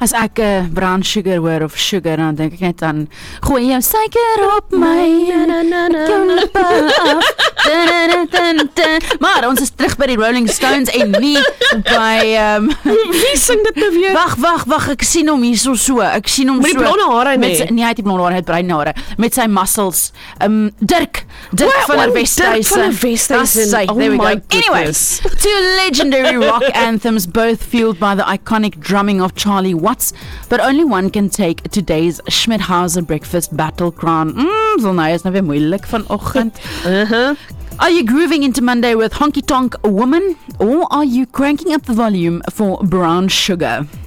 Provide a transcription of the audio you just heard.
As ek brown sugar hoor of sugar, dan dink ek net aan gooi jou suiker op my jou lippe af. Maar ons is terug by die Rolling Stones en nie by Wie sing dit nou weer? Wag, ek sien hom hier so. Ek sien hom Met die blonde hare nee, hy het die blonde hare, hy het bruin hare met sy muscles. Dirk van der Westhuizen. Oh There we my go. Anyway, goodness. two legendary rock anthems, both fueled by the iconic drumming of Charlie Watts, but only one can take today's Schmidhauser breakfast battle crown. So nou is nou weer moeilik vanoggend. Are you grooving into Monday with Honky Tonk Woman, or are you cranking up the volume for Brown Sugar?